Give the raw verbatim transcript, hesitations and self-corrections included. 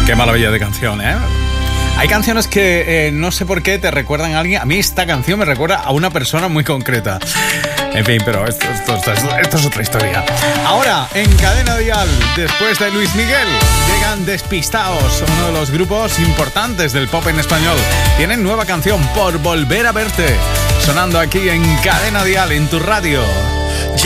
Qué maravilla de canción, ¿eh? Hay canciones que eh, no sé por qué te recuerdan a alguien. A mí esta canción me recuerda a una persona muy concreta. En fin, pero esto, esto, esto, esto, esto es otra historia. Ahora, en Cadena Dial, después de Luis Miguel, llegan Despistaos, uno de los grupos importantes del pop en español. Tienen nueva canción, Por Volver a Verte, sonando aquí en Cadena Dial, en tu radio.